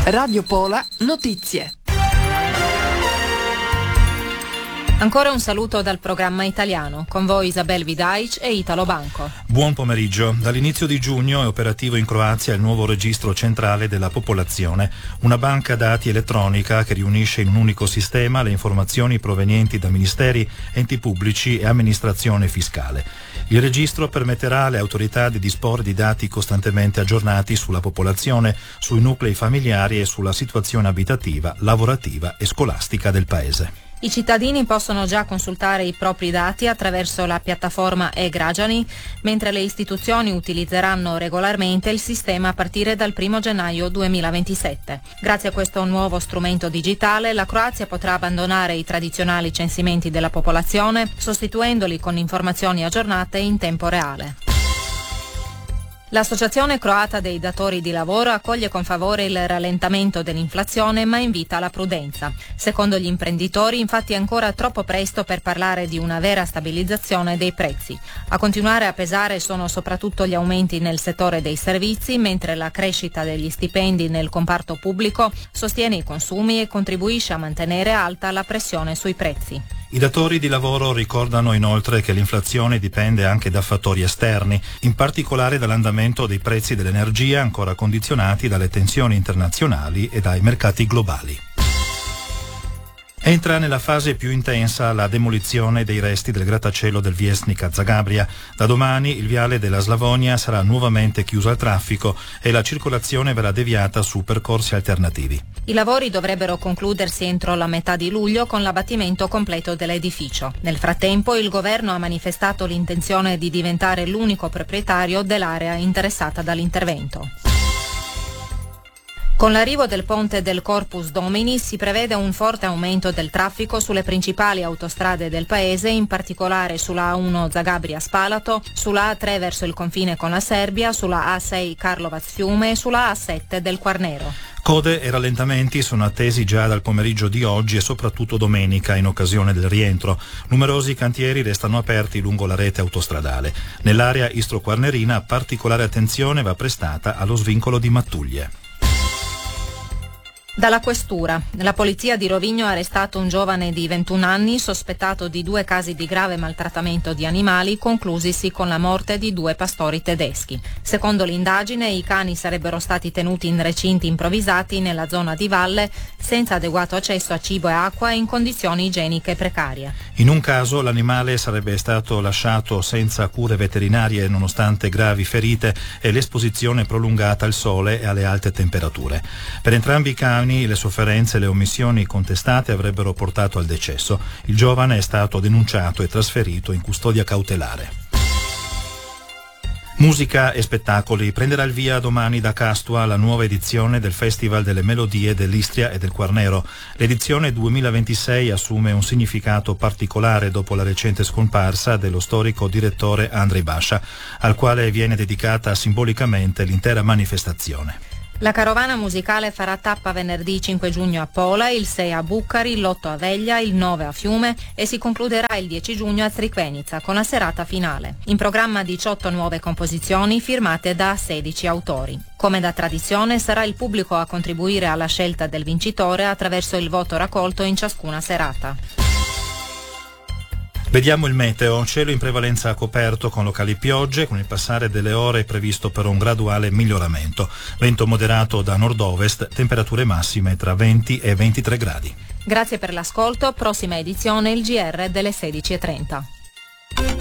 Radio Pola Notizie. Ancora un saluto dal programma italiano, con voi Isabel Vidaic e Italo Banco. Buon pomeriggio. Dall'inizio di giugno è operativo in Croazia il nuovo registro centrale della popolazione, una banca dati elettronica che riunisce in un unico sistema le informazioni provenienti da ministeri, enti pubblici e amministrazione fiscale. Il registro permetterà alle autorità di disporre di dati costantemente aggiornati sulla popolazione, sui nuclei familiari e sulla situazione abitativa, lavorativa e scolastica del Paese. I cittadini possono già consultare i propri dati attraverso la piattaforma e-Građani, mentre le istituzioni utilizzeranno regolarmente il sistema a partire dal 1 gennaio 2027. Grazie a questo nuovo strumento digitale, la Croazia potrà abbandonare i tradizionali censimenti della popolazione, sostituendoli con informazioni aggiornate in tempo reale. L'Associazione Croata dei Datori di Lavoro accoglie con favore il rallentamento dell'inflazione, ma invita alla prudenza. Secondo gli imprenditori, infatti, è ancora troppo presto per parlare di una vera stabilizzazione dei prezzi. A continuare a pesare sono soprattutto gli aumenti nel settore dei servizi, mentre la crescita degli stipendi nel comparto pubblico sostiene i consumi e contribuisce a mantenere alta la pressione sui prezzi. I datori di lavoro ricordano inoltre che l'inflazione dipende anche da fattori esterni, in particolare dall'andamento dei prezzi dell'energia ancora condizionati dalle tensioni internazionali e dai mercati globali. Entra nella fase più intensa la demolizione dei resti del grattacielo del Viesnik a Zagabria. Da domani il viale della Slavonia sarà nuovamente chiuso al traffico e la circolazione verrà deviata su percorsi alternativi. I lavori dovrebbero concludersi entro la metà di luglio con l'abbattimento completo dell'edificio. Nel frattempo il governo ha manifestato l'intenzione di diventare l'unico proprietario dell'area interessata dall'intervento. Con l'arrivo del ponte del Corpus Domini si prevede un forte aumento del traffico sulle principali autostrade del paese, in particolare sulla A1 Zagabria-Spalato, sulla A3 verso il confine con la Serbia, sulla A6 Karlovac-Fiume e sulla A7 del Quarnero. Code e rallentamenti sono attesi già dal pomeriggio di oggi e soprattutto domenica in occasione del rientro. Numerosi cantieri restano aperti lungo la rete autostradale. Nell'area istro-quarnerina particolare attenzione va prestata allo svincolo di Mattuglie. Dalla questura, la polizia di Rovigno ha arrestato un giovane di 21 anni sospettato di 2 casi di grave maltrattamento di animali conclusisi con la morte di 2 pastori tedeschi. Secondo l'indagine, i cani sarebbero stati tenuti in recinti improvvisati nella zona di valle senza adeguato accesso a cibo e acqua e in condizioni igieniche precarie. In un caso l'animale sarebbe stato lasciato senza cure veterinarie nonostante gravi ferite e l'esposizione prolungata al sole e alle alte temperature. Per entrambi i cani le sofferenze e le omissioni contestate avrebbero portato al decesso. Il giovane è stato denunciato e trasferito in custodia cautelare. Musica e spettacoli. Prenderà il via domani da Castua la nuova edizione del Festival delle Melodie dell'Istria e del Quarnero. L'edizione 2026 assume un significato particolare dopo la recente scomparsa dello storico direttore Andrei Basha, al quale viene dedicata simbolicamente l'intera manifestazione. La carovana musicale farà tappa venerdì 5 giugno a Pola, il 6 a Bucari, l'8 a Veglia, il 9 a Fiume e si concluderà il 10 giugno a Crikvenica con la serata finale. In programma 18 nuove composizioni firmate da 16 autori. Come da tradizione sarà il pubblico a contribuire alla scelta del vincitore attraverso il voto raccolto in ciascuna serata. Vediamo il meteo, cielo in prevalenza coperto con locali piogge, con il passare delle ore è previsto però un graduale miglioramento. Vento moderato da nord-ovest, temperature massime tra 20 e 23 gradi. Grazie per l'ascolto, prossima edizione il GR delle 16:30.